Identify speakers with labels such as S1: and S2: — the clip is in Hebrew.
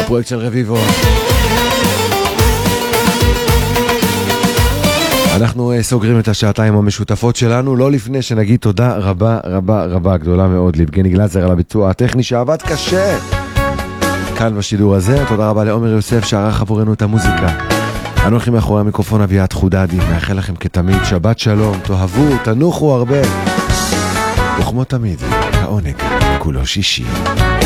S1: פרויקט של רביבו. אנחנו סוגרים את השעתיים המשותפות שלנו, לא לפני שנגיד תודה רבה רבה רבה גדולה מאוד ליבגני גלזר על הביצוע הטכני שעבד קשה כאן בשידור הזה. תודה רבה לעומר יוסף שערך עבורנו את המוזיקה. אנו הולכים מאחורי המיקרופון אביעד חודדי, מאחל לכם כתמיד שבת שלום, תאהבו, תנוחו הרבה, וכמו תמיד, העונג כולו שישי.